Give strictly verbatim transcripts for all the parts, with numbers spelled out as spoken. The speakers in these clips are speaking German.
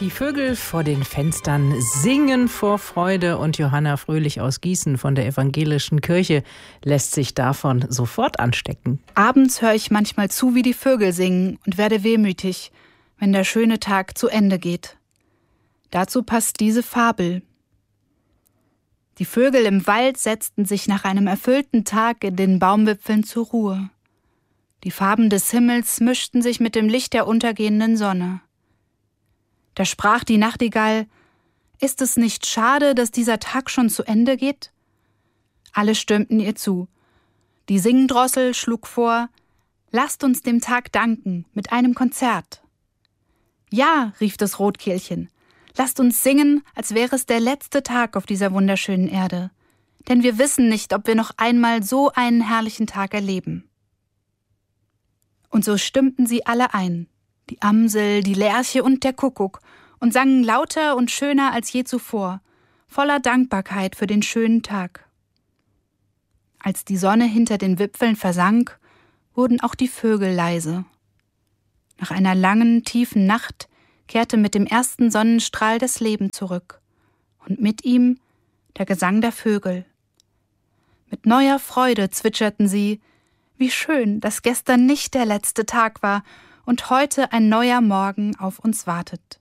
Die Vögel vor den Fenstern singen vor Freude und Johanna Fröhlich aus Gießen von der Evangelischen Kirche lässt sich davon sofort anstecken. Abends höre ich manchmal zu, wie die Vögel singen und werde wehmütig, wenn der schöne Tag zu Ende geht. Dazu passt diese Fabel. Die Vögel im Wald setzten sich nach einem erfüllten Tag in den Baumwipfeln zur Ruhe. Die Farben des Himmels mischten sich mit dem Licht der untergehenden Sonne. Da sprach die Nachtigall: Ist es nicht schade, dass dieser Tag schon zu Ende geht? Alle stimmten ihr zu. Die Singdrossel schlug vor: Lasst uns dem Tag danken mit einem Konzert. Ja, rief das Rotkehlchen, lasst uns singen, als wäre es der letzte Tag auf dieser wunderschönen Erde. Denn wir wissen nicht, ob wir noch einmal so einen herrlichen Tag erleben. Und so stimmten sie alle ein, die Amsel, die Lerche und der Kuckuck, und sangen lauter und schöner als je zuvor, voller Dankbarkeit für den schönen Tag. Als die Sonne hinter den Wipfeln versank, wurden auch die Vögel leise. Nach einer langen, tiefen Nacht kehrte mit dem ersten Sonnenstrahl das Leben zurück und mit ihm der Gesang der Vögel. Mit neuer Freude zwitscherten sie: Wie schön, dass gestern nicht der letzte Tag war und heute ein neuer Morgen auf uns wartet.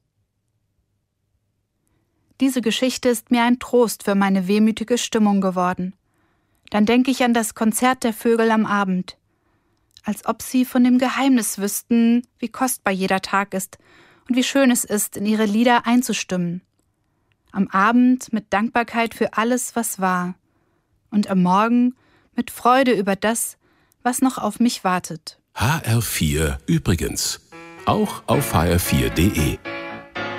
Diese Geschichte ist mir ein Trost für meine wehmütige Stimmung geworden. Dann denke ich an das Konzert der Vögel am Abend, als ob sie von dem Geheimnis wüssten, wie kostbar jeder Tag ist und wie schön es ist, in ihre Lieder einzustimmen. Am Abend mit Dankbarkeit für alles, was war, und am Morgen mit Freude über das, was noch auf mich wartet. H R vier übrigens. Auch auf h r vier punkt d e.